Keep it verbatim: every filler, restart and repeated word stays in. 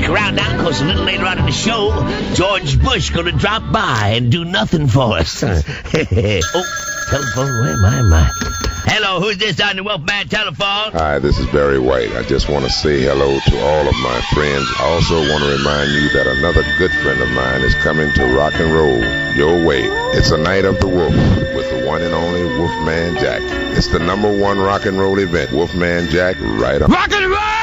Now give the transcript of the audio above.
stick around now, because a little later on in the show, George Bush gonna drop by and do nothing for us. Oh, telephone, where am I, am I? Hello, who's this on the Wolfman telephone? Hi, this is Barry White. I just want to say hello to all of my friends. I also want to remind you that another good friend of mine is coming to rock and roll your way. It's a night of the Wolf with the one and only Wolfman Jack. It's the number one rock and roll event. Wolfman Jack, right on. Rock and roll!